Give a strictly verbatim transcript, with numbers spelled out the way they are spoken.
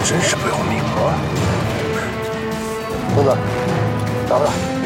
真是不要命啊！ 公子，拿过来。